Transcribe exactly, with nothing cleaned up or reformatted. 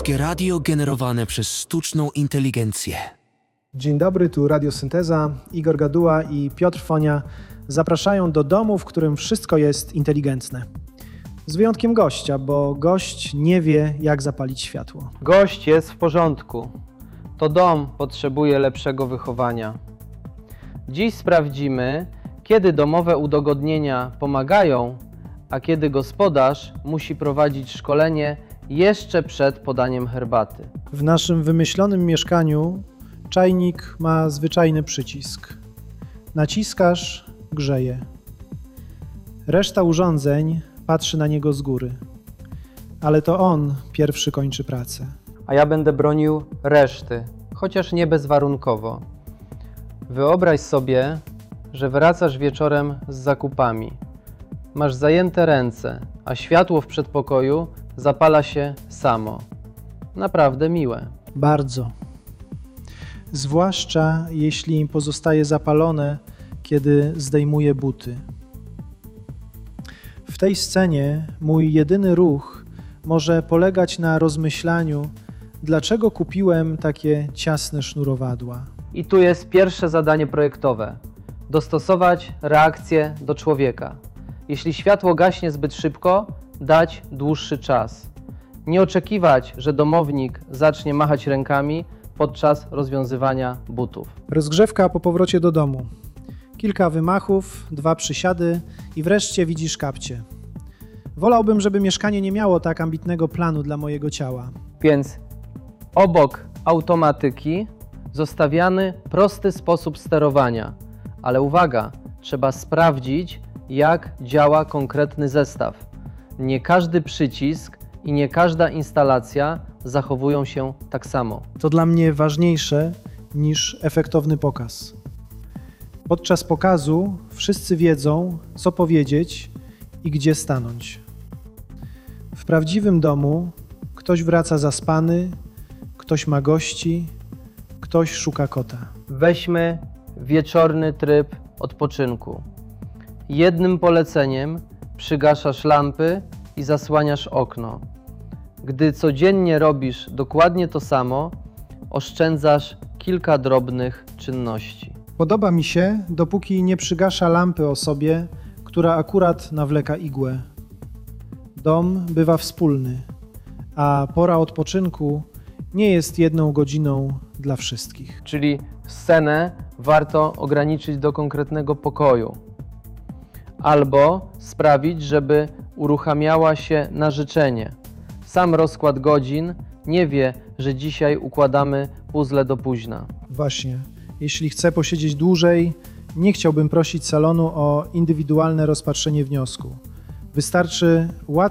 Polskie radio generowane przez sztuczną inteligencję. Dzień dobry, tu Radiosynteza. Igor Gaduła i Piotr Fonia zapraszają do domu, w którym wszystko jest inteligentne. Z wyjątkiem gościa, bo gość nie wie, jak zapalić światło. Gość jest w porządku. To dom potrzebuje lepszego wychowania. Dziś sprawdzimy, kiedy domowe udogodnienia pomagają, a kiedy gospodarz musi prowadzić szkolenie jeszcze przed podaniem herbaty. W naszym wymyślonym mieszkaniu czajnik ma zwyczajny przycisk. Naciskasz, grzeje. Reszta urządzeń patrzy na niego z góry. Ale to on pierwszy kończy pracę. A ja będę bronił reszty, chociaż nie bezwarunkowo. Wyobraź sobie, że wracasz wieczorem z zakupami. Masz zajęte ręce, a światło w przedpokoju zapala się samo. Naprawdę miłe. Bardzo. Zwłaszcza jeśli pozostaje zapalone, kiedy zdejmuje buty. W tej scenie mój jedyny ruch może polegać na rozmyślaniu, dlaczego kupiłem takie ciasne sznurowadła. I tu jest pierwsze zadanie projektowe. Dostosować reakcję do człowieka. Jeśli światło gaśnie zbyt szybko, dać dłuższy czas. Nie oczekiwać, że domownik zacznie machać rękami podczas rozwiązywania butów. Rozgrzewka po powrocie do domu. Kilka wymachów, dwa przysiady i wreszcie widzisz kapcie. Wolałbym, żeby mieszkanie nie miało tak ambitnego planu dla mojego ciała. Więc obok automatyki zostawiany prosty sposób sterowania. Ale uwaga, trzeba sprawdzić, jak działa konkretny zestaw. Nie każdy przycisk i nie każda instalacja zachowują się tak samo. To dla mnie ważniejsze niż efektowny pokaz. Podczas pokazu wszyscy wiedzą, co powiedzieć i gdzie stanąć. W prawdziwym domu ktoś wraca zaspany, ktoś ma gości, ktoś szuka kota. Weźmy wieczorny tryb odpoczynku. Jednym poleceniem przygaszasz lampy i zasłaniasz okno. Gdy codziennie robisz dokładnie to samo, oszczędzasz kilka drobnych czynności. Podoba mi się, dopóki nie przygasza lampy osobie, która akurat nawleka igłę. Dom bywa wspólny, a pora odpoczynku nie jest jedną godziną dla wszystkich. Czyli scenę warto ograniczyć do konkretnego pokoju. Albo sprawić, żeby uruchamiała się na życzenie. Sam rozkład godzin nie wie, że dzisiaj układamy puzzle do późna. Właśnie, jeśli chcę posiedzieć dłużej, nie chciałbym prosić salonu o indywidualne rozpatrzenie wniosku. Wystarczy łatwo